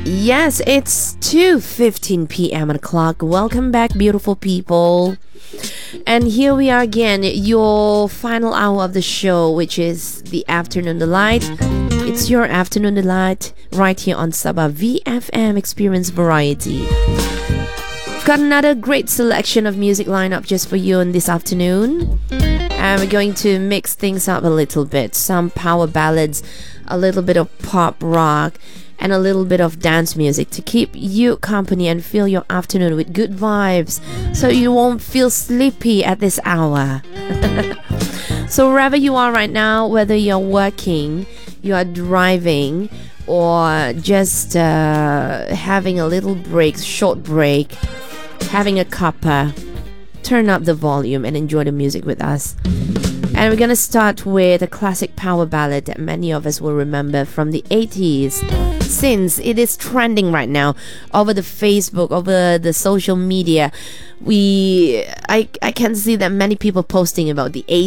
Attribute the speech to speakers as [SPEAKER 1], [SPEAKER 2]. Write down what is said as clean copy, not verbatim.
[SPEAKER 1] Yes, it's 2:15 p.m. on the clock. Welcome back, beautiful people. And here we are again, your final hour of the show, which is the Afternoon Delight. It's your Afternoon Delight right here on Sabah VFM Experience Variety. We've got another great selection of music lineup just for you on this afternoon. And we're going to mix things up a little bit. Some power ballads, a little bit of pop rock, and a little bit of dance music to keep you company and fill your afternoon with good vibes so you won't feel sleepy at this hour. So wherever you are right now, whether you're working, you are driving, or just having a little break, short break, having a cuppa, turn up the volume and enjoy the music with us. And we're gonna start with a classic power ballad that many of us will remember from the 80s, since it is trending right now over the Facebook, over the social media. I can see that many people posting about the